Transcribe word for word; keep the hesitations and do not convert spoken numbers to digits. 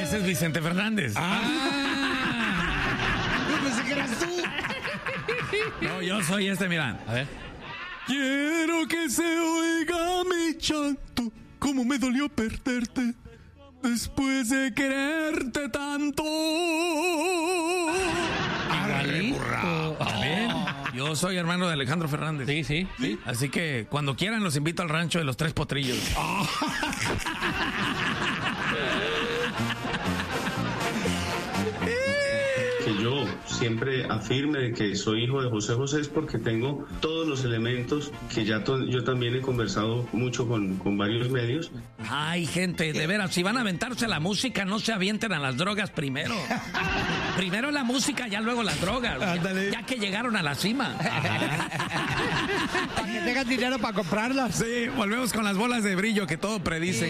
ese es Vicente Fernández. Ah. Yo pensé que eras tú. No, yo soy este, mira. A ver. Quiero que se oiga mi llanto, como me dolió perderte, después de quererte tanto. Igualito. A ver, yo soy hermano de Alejandro Fernández. Sí, sí, sí. Así que cuando quieran los invito al rancho de los Tres Potrillos. Que yo siempre afirme de que soy hijo de José José es porque tengo todos los elementos que ya to- yo también he conversado mucho con, con varios medios. Ay, gente, de veras, si van a aventarse la música, no se avienten a las drogas primero. Primero la música, ya luego las drogas. Ya, ya que llegaron a la cima. Para que tengan dinero para comprarlas. Sí, volvemos con las bolas de brillo que todo predice.